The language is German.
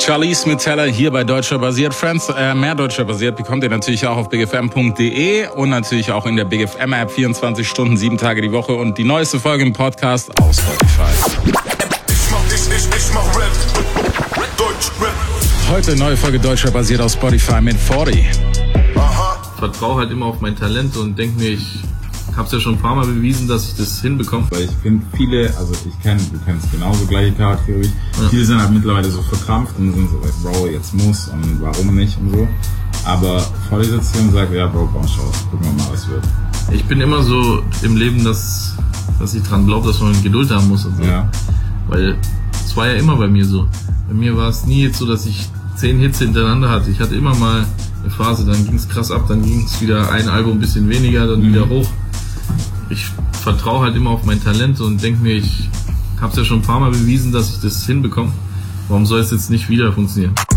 Charlize mit Teller hier bei Deutscher Basiert. Friends, mehr Deutscher Basiert bekommt ihr natürlich auch auf bigfm.de und natürlich auch in der Big FM App 24 Stunden, 7 Tage die Woche und die neueste Folge im Podcast auf Spotify. Ich mach Rap. Deutsch Rap. Heute neue Folge Deutscher Basiert auf Spotify mit 40. Ich vertraue halt immer auf mein Talent und denke mir, ich hab's ja schon ein paar Mal bewiesen, dass ich das hinbekomme. Weil ich finde viele, also du kennst genauso gleiche Charaktere wie ich. Ja. Viele sind halt mittlerweile so verkrampft und sind so, Bro, jetzt muss und warum nicht und so. Aber vor dir sitzt hier und sagt, ja Bro, komm, schau, gucken wir mal, was wird. Ich bin immer so im Leben, dass ich dran glaube, dass man Geduld haben muss und so. Ja. Weil es war ja immer bei mir so. Bei mir war es nie jetzt so, dass ich 10 Hits hintereinander hatte. Ich hatte immer mal eine Phase, dann ging es krass ab, dann ging es wieder ein Album ein bisschen weniger, dann wieder hoch. Ich vertraue halt immer auf mein Talent und denke mir, ich habe es ja schon ein paar Mal bewiesen, dass ich das hinbekomme. Warum soll es jetzt nicht wieder funktionieren?